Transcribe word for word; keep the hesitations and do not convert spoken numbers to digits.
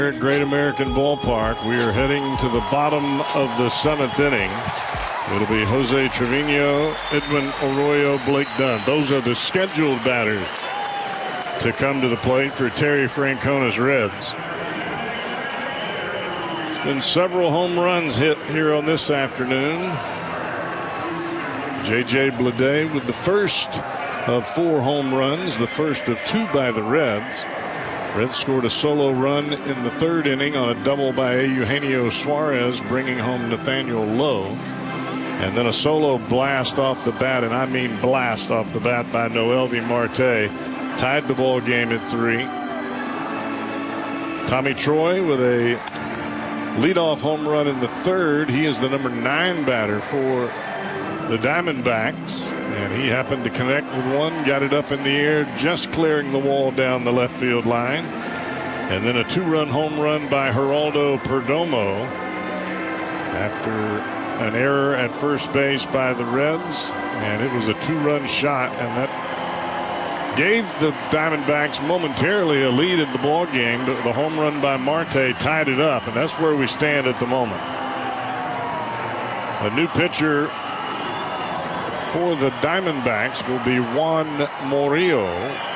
At Great American Ballpark, we are heading to the bottom of the seventh inning. It'll be Jose Trevino, Edwin Arroyo, Blake Dunn. Those are the scheduled batters to come to the plate for Terry Francona's Reds. There's been several home runs hit here on this afternoon. J J Bleday with the first of four home runs, the first of two by the Reds. Reds scored a solo run in the third inning on a double by Eugenio Suarez, bringing home Nathaniel Lowe. And then a solo blast off the bat, and I mean blast off the bat, by Noelvi Marte, tied the ball game at three. Tommy Troy with a leadoff home run in the third. He is the number nine batter for the Diamondbacks, and he happened to connect with one, got it up in the air, just clearing the wall down the left field line. And then a two-run home run by Geraldo Perdomo after an error at first base by the Reds, and it was a two-run shot, and that gave the Diamondbacks momentarily a lead in the ball game. But the home run by Marte tied it up, and that's where we stand at the moment. A new pitcher for the Diamondbacks will be Juan Murillo.